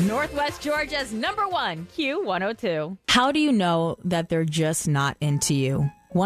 Northwest Georgia's #1 Q102. How do you know that they're just not into you?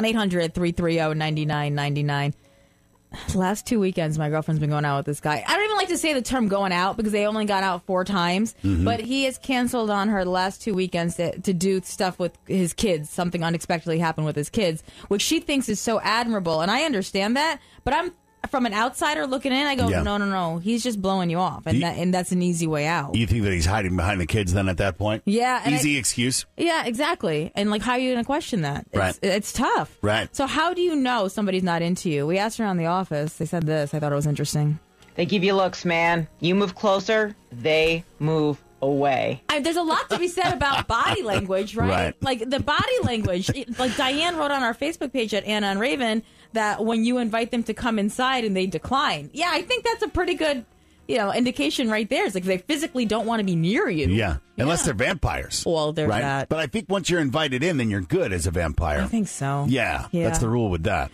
1-800-330-9999. Last 2 weekends, my girlfriend's been going out with this guy. I don't even like to say the term going out because they only got out 4 times. But he has canceled on her the last 2 weekends to do stuff with his kids. Something unexpectedly happened with his kids, which she thinks is so admirable. And I understand that. But I'm from an outsider looking in, I go, no. He's just blowing you off. And that's an easy way out. You think that he's hiding behind the kids then at that point? Yeah. Easy excuse? Yeah, exactly. And how are you going to question that? Right. It's tough. Right. So how do you know somebody's not into you? We asked around the office. They said this. I thought it was interesting. They give you looks, man. You move closer, they move away. There's a lot to be said about body language, right? Like the body language. Like Diane wrote on our Facebook page at Anna and Raven that when you invite them to come inside and they decline. Yeah, I think that's a pretty good, indication right there. It's like they physically don't want to be near you. Yeah, unless they're vampires. Well, there's that. But I think once you're invited in, then you're good as a vampire. I think so. Yeah. That's the rule with that.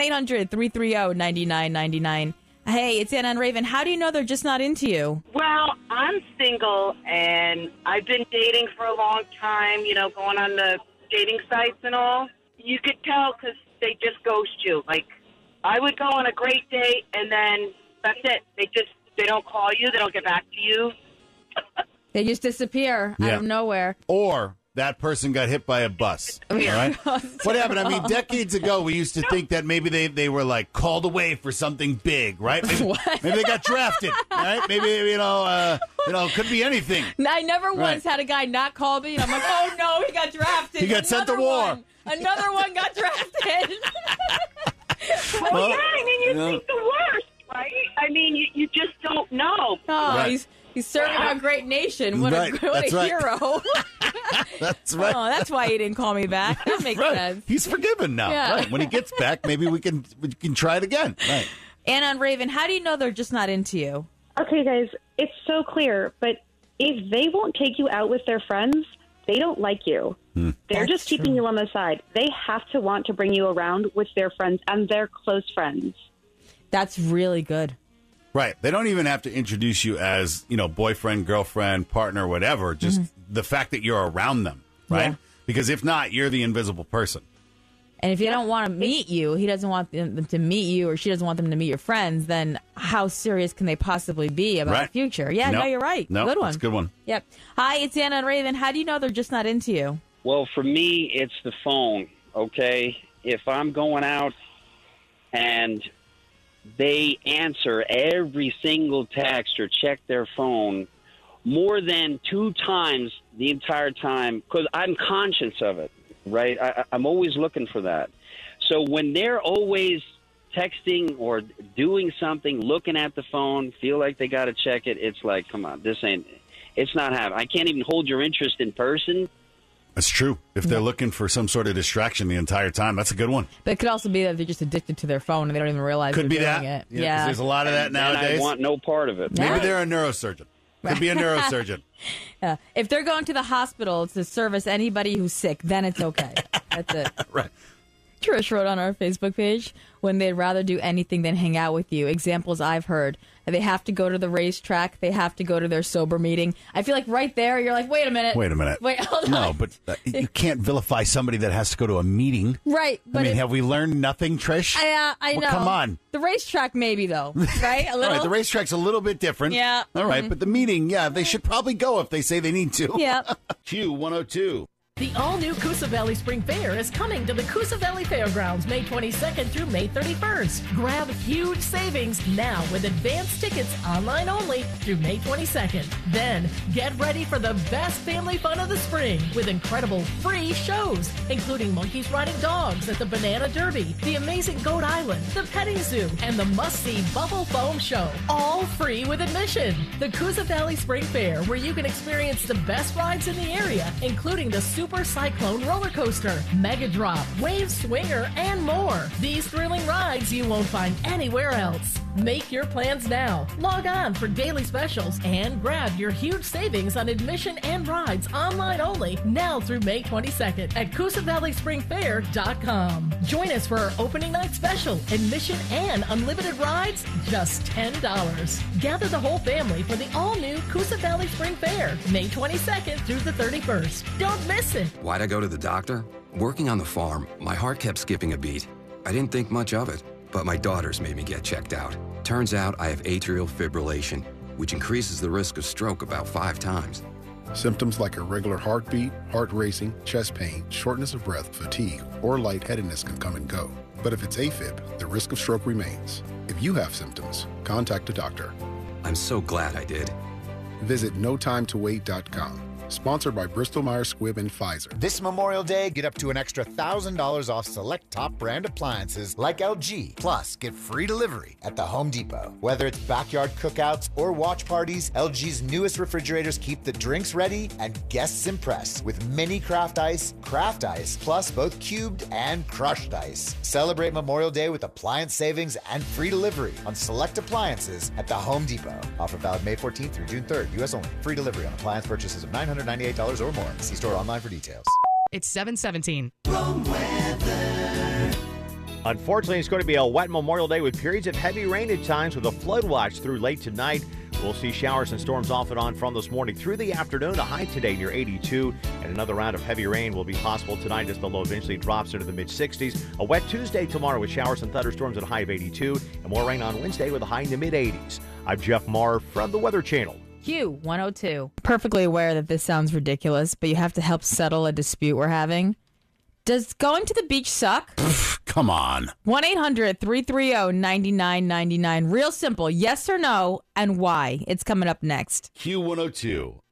1-800-330-9999. Hey, it's Anna and Raven. How do you know they're just not into you? Well, I'm single, and I've been dating for a long time, going on the dating sites and all. You could tell because they just ghost you. Like, I would go on a great date, and then that's it. They don't call you. They don't get back to you. They just disappear out of nowhere. Or that person got hit by a bus. All right? What happened? I mean, decades ago, we used to think that maybe they were called away for something big, right? Maybe they got drafted, right? Maybe could be anything. I never once had a guy not call me, and I'm like, oh no, he got drafted. He got sent to war. Another one got drafted. Well, you think the worst, right? I mean, you just don't know. Oh, he's serving our great nation. What a hero. That's right. Oh, that's why he didn't call me back. That makes sense. He's forgiven now. Yeah. Right. When he gets back, maybe we can try it again. Right. Anna and Raven, how do you know they're just not into you? Okay, guys, it's so clear, but if they won't take you out with their friends, they don't like you. They're just keeping you on the side. They have to want to bring you around with their friends and their close friends. That's really good. Right. They don't even have to introduce you as, boyfriend, girlfriend, partner, whatever. Just the fact that you're around them, right? Yeah. Because if not, you're the invisible person. And if you don't want to meet you, he doesn't want them to meet you, or she doesn't want them to meet your friends, then how serious can they possibly be about the future? Yeah, no, you're right. No, good one. That's a good one. Yep. Hi, it's Anna and Raven. How do you know they're just not into you? Well, for me, it's the phone, okay? If I'm going out and they answer every single text or check their phone more than 2 times the entire time, because I'm conscious of it, right? I'm always looking for that. So when they're always texting or doing something, looking at the phone, feel like they got to check it, it's like, come on, it's not happening. I can't even hold your interest in person. That's true. If they're looking for some sort of distraction the entire time, that's a good one. But it could also be that they're just addicted to their phone and they don't even realize they're doing it. Yeah. 'Cause there's a lot of that nowadays. And I want no part of it. Maybe they're a neurosurgeon. Could be a neurosurgeon. Yeah. If they're going to the hospital to service anybody who's sick, then it's okay. That's it. Right. Trish wrote on our Facebook page, when they'd rather do anything than hang out with you. Examples I've heard. They have to go to the racetrack. They have to go to their sober meeting. I feel like right there, you're like, wait a minute. Wait, hold on. No, but you can't vilify somebody that has to go to a meeting. Right. But have we learned nothing, Trish? I know. Come on. The racetrack maybe, though, right? A little. All right, the racetrack's a little bit different. Yeah. All right, but the meeting, they should probably go if they say they need to. Yeah. Q102. The all-new Coosa Valley Spring Fair is coming to the Coosa Valley Fairgrounds May 22nd through May 31st. Grab huge savings now with advance tickets online only through May 22nd. Then, get ready for the best family fun of the spring with incredible free shows, including monkeys riding dogs at the Banana Derby, the amazing Goat Island, the petting zoo, and the must-see Bubble Foam Show. All free with admission. The Coosa Valley Spring Fair, where you can experience the best rides in the area, including the Super Super Cyclone roller coaster, Mega Drop, Wave Swinger, and more. These thrilling rides you won't find anywhere else. Make your plans now. Log on for daily specials and grab your huge savings on admission and rides online only now through May 22nd at CoosaValleySpringFair.com. Join us for our opening night special. Admission and unlimited rides, just $10. Gather the whole family for the all-new Coosa Valley Spring Fair, May 22nd through the 31st. Don't miss it. Why'd I go to the doctor? Working on the farm, my heart kept skipping a beat. I didn't think much of it, but my daughters made me get checked out. Turns out I have atrial fibrillation, which increases the risk of stroke about 5 times. Symptoms like irregular heartbeat, heart racing, chest pain, shortness of breath, fatigue, or lightheadedness can come and go. But if it's AFib, the risk of stroke remains. If you have symptoms, contact a doctor. I'm so glad I did. Visit notimetowait.com. Sponsored by Bristol-Myers Squibb and Pfizer. This Memorial Day, get up to an extra $1,000 off select top brand appliances like LG. Plus, get free delivery at the Home Depot. Whether it's backyard cookouts or watch parties, LG's newest refrigerators keep the drinks ready and guests impressed with mini craft ice, plus both cubed and crushed ice. Celebrate Memorial Day with appliance savings and free delivery on select appliances at the Home Depot. Offer valid May 14th through June 3rd. U.S. only. Free delivery on appliance purchases of $998 or more. See store online for details. It's 7:17. Unfortunately, it's going to be a wet Memorial Day with periods of heavy rain at times with a flood watch through late tonight. We'll see showers and storms off and on from this morning through the afternoon. A high today near 82, and another round of heavy rain will be possible tonight as the low eventually drops into the mid-60s. A wet Tuesday tomorrow with showers and thunderstorms at a high of 82, and more rain on Wednesday with a high in the mid-80s. I'm Jeff Maher from the Weather Channel. Q102. Perfectly aware that this sounds ridiculous, but you have to help settle a dispute we're having. Does going to the beach suck? Come on. 1-800-330-9999. Real simple. Yes or no, and why? It's coming up next. Q102.